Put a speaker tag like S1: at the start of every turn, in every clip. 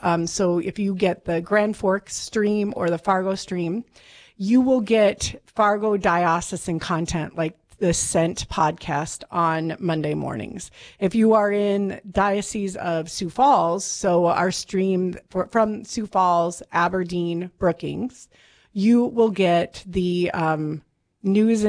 S1: So if you get the Grand Forks stream or the Fargo stream, you will get Fargo diocesan content like the Sent podcast on Monday mornings. If you are in Diocese of Sioux Falls, so our stream from Sioux Falls, Aberdeen, Brookings, you will get the news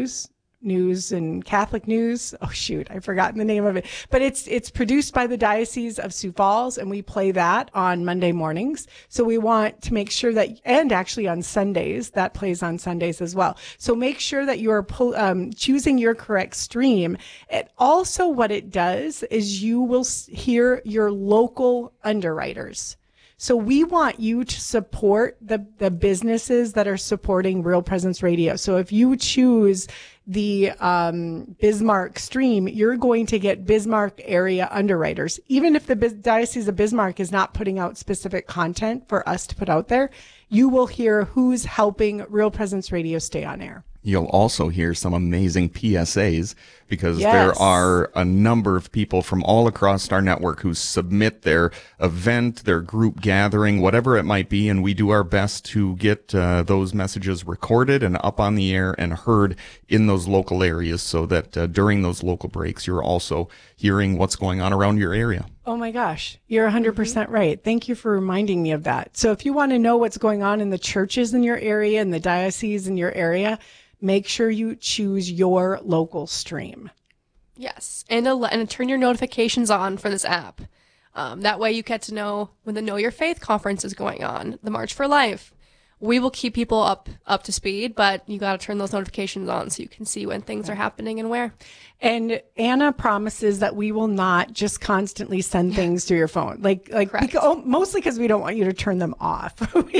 S1: and Catholic news. Oh shoot, I've forgotten the name of it. But it's produced by the Diocese of Sioux Falls, and we play that on Monday mornings. So we want to make sure that, and actually on Sundays, that plays on Sundays as well. So make sure that you are choosing your correct stream. It also, what it does is you will hear your local underwriters. So we want you to support the businesses that are supporting Real Presence Radio. So if you choose the Bismarck stream, you're going to get Bismarck area underwriters. Even if the Diocese of Bismarck is not putting out specific content for us to put out there, you will hear who's helping Real Presence Radio stay on air.
S2: You'll also hear some amazing PSAs because there are a number of people from all across our network who submit their event, their group gathering, whatever it might be, and we do our best to get those messages recorded and up on the air and heard in those local areas so that during those local breaks, you're also hearing what's going on around your area.
S1: Oh my gosh, you're 100% right. Thank you for reminding me of that. So if you want to know what's going on in the churches in your area and the diocese in your area, make sure you choose your local stream.
S3: Yes, and turn your notifications on for this app. That way you get to know when the Know Your Faith conference is going on, the March for Life. We will keep people up to speed, but you got to turn those notifications on so you can see when things are happening and where.
S1: And Anna promises that we will not just constantly send things to your phone, mostly because we don't want you to turn them off.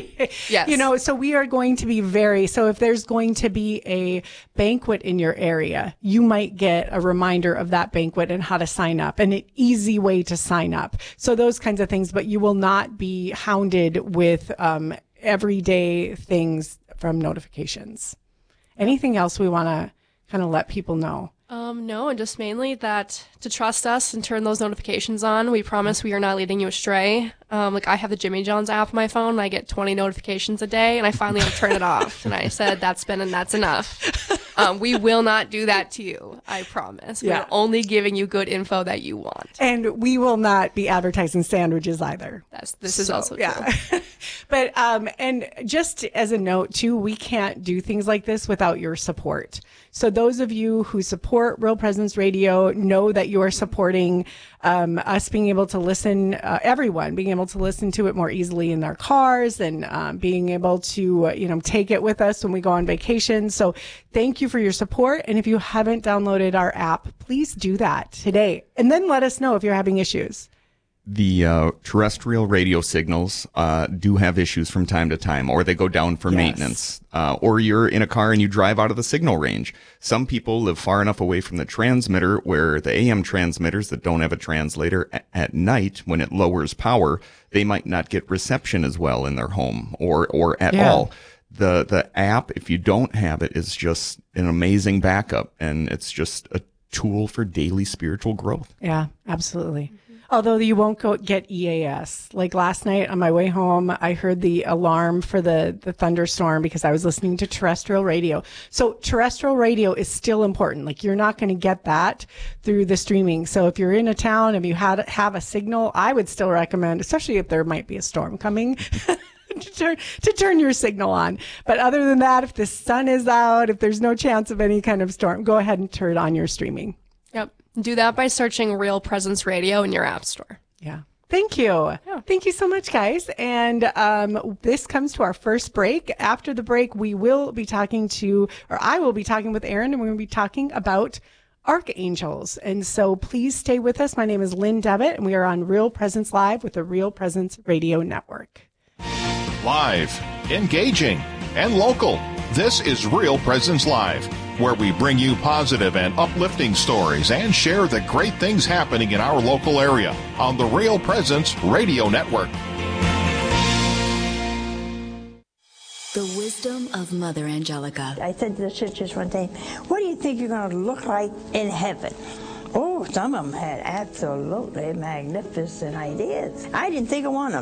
S3: Yes.
S1: So we are going to be so if there's going to be a banquet in your area, you might get a reminder of that banquet and how to sign up and an easy way to sign up. So those kinds of things, but you will not be hounded with, everyday things from notifications. Anything else we want to kind of let people know?
S3: No, and just mainly that to trust us and turn those notifications on. We promise we are not leading you astray. I have the Jimmy John's app on my phone, and I get 20 notifications a day, and I finally had to turn it off. And I said, that's enough. We will not do that to you. I promise. We're only giving you good info that you want.
S1: And we will not be advertising sandwiches either.
S3: This is also true.
S1: But, and just as a note too, we can't do things like this without your support. So those of you who support Real Presence Radio know that you are supporting us being able to listen, everyone being able to listen to it more easily in their cars and being able to, take it with us when we go on vacation. So thank you for your support. And if you haven't downloaded our app, please do that today. And then let us know if you're having issues.
S2: The terrestrial radio signals do have issues from time to time, or they go down for maintenance, or you're in a car and you drive out of the signal range. Some people live far enough away from the transmitter where the AM transmitters that don't have a translator at night, when it lowers power, they might not get reception as well in their home or at all. The app, if you don't have it, is just an amazing backup, and it's just a tool for daily spiritual growth.
S1: Yeah, absolutely. Although you won't get EAS. Like last night on my way home, I heard the alarm for the thunderstorm because I was listening to terrestrial radio. So terrestrial radio is still important. Like you're not going to get that through the streaming. So if you're in a town, if you have a signal, I would still recommend, especially if there might be a storm coming, to turn your signal on. But other than that, if the sun is out, if there's no chance of any kind of storm, go ahead and turn on your streaming.
S3: Yep. Do that by searching Real Presence Radio in your app store.
S1: Yeah. Thank you. Yeah. Thank you so much, guys. And this comes to our first break. After the break, I will be talking with Aaron, and we're going to be talking about archangels. And so please stay with us. My name is Lynn Devitt, and we are on Real Presence Live with the Real Presence Radio Network.
S4: Live, engaging, and local. This is Real Presence Live, where we bring you positive and uplifting stories and share the great things happening in our local area on the Real Presence Radio Network.
S5: The wisdom of Mother Angelica.
S6: I said to the sisters one day, what do you think you're going to look like in heaven? Oh, some of them had absolutely magnificent ideas. I didn't think of one of them.